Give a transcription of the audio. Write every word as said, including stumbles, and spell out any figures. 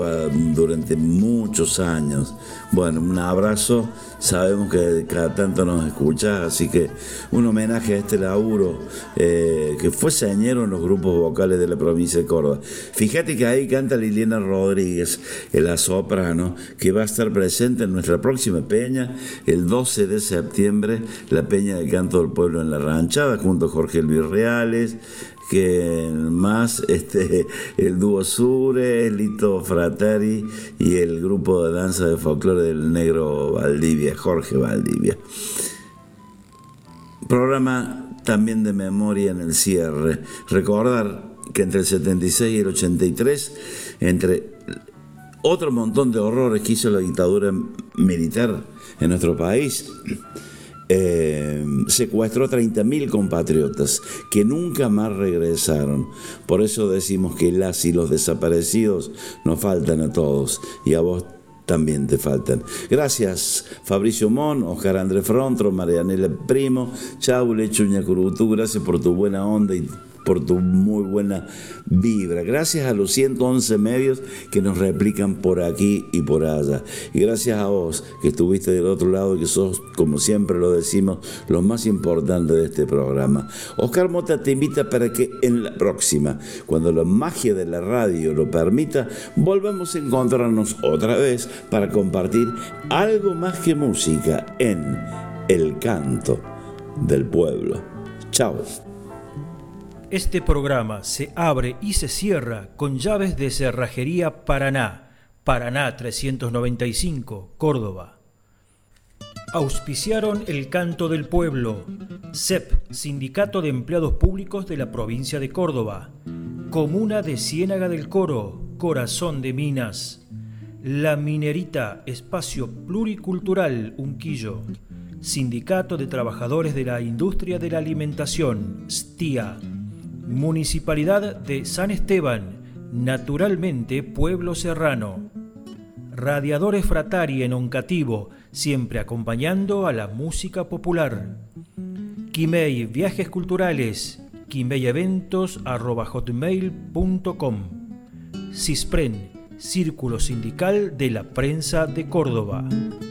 durante muchos años. Bueno, un abrazo, sabemos que cada tanto nos escuchás, así que un homenaje a este laburo eh, que fue señero en los grupos vocales de la provincia de Córdoba. Fíjate que ahí canta Liliana Rodríguez, la soprano, que va a estar presente en nuestra próxima peña el doce de septiembre, la Peña del Canto del Pueblo en la Ranchada, junto a Jorge Luis Reales, que más este, el dúo Sure, Lito Frateri y el grupo de danza de folclore del negro Valdivia, Jorge Valdivia. Programa también de memoria en el cierre. Recordar que entre el setenta y seis y el ochenta y tres, entre otro montón de horrores que hizo la dictadura militar en nuestro país, Eh, secuestró treinta mil compatriotas que nunca más regresaron. Por eso decimos que las y los desaparecidos nos faltan a todos, y a vos también te faltan. Gracias Fabricio Mon, Oscar Andrés Frontro, Marianela Primo, Chau Lechuña Curutú, gracias por tu buena onda y por tu muy buena vibra. Gracias a los ciento once medios que nos replican por aquí y por allá. Y gracias a vos que estuviste del otro lado y que sos, como siempre lo decimos, lo más importante de este programa. Oscar Mota te invita para que en la próxima, cuando la magia de la radio lo permita, volvamos a encontrarnos otra vez para compartir algo más que música en El Canto del Pueblo. Chao. Este programa se abre y se cierra con llaves de Cerrajería Paraná, Paraná trescientos noventa y cinco, Córdoba. Auspiciaron El Canto del Pueblo, C E P, Sindicato de Empleados Públicos de la Provincia de Córdoba, Comuna de Ciénaga del Coro, Corazón de Minas, La Minerita, Espacio Pluricultural Unquillo, Sindicato de Trabajadores de la Industria de la Alimentación, S T I A, Municipalidad de San Esteban, naturalmente Pueblo Serrano. Radiadores Fratari en Oncativo, siempre acompañando a la música popular. Quimei Viajes Culturales, quimei-eventos arroba hotmail punto com. CISPREN, Círculo Sindical de la Prensa de Córdoba.